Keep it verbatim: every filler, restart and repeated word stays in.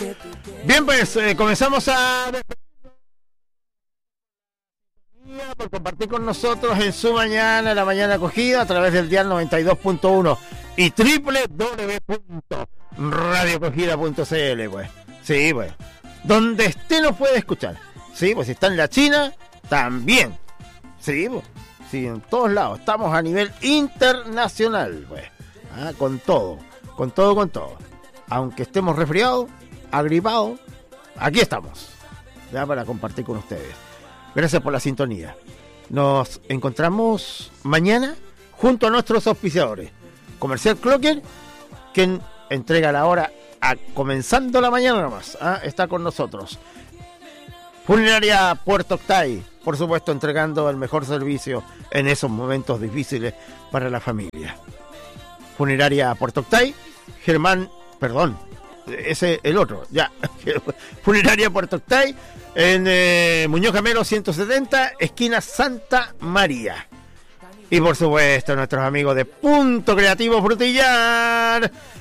Bien, pues eh, comenzamos a por compartir con nosotros en su mañana, la mañana acogida a través del dial noventa y dos punto uno y doble u doble u doble u punto radio acogida punto c l, pues. Sí, pues. Donde esté nos puede escuchar. Sí, pues si está en la China, también. Sí, pues. Sí, en todos lados. Estamos a nivel internacional, pues. Ah, con todo, con todo, con todo. Aunque estemos resfriados, agripados, aquí estamos. Ya para compartir con ustedes. Gracias por la sintonía. Nos encontramos mañana junto a nuestros auspiciadores. Comercial Clocker, quien entrega la hora a comenzando la mañana nomás. ¿Ah? Está con nosotros. Funeraria Puerto Octay, por supuesto, entregando el mejor servicio en esos momentos difíciles para la familia. Funeraria Puerto Octay, Germán, perdón, ese el otro, ya. Funeraria Puerto Octay, en eh, Muñoz Camero ciento setenta, esquina Santa María. Y por supuesto, nuestros amigos de Punto Creativo Frutillar,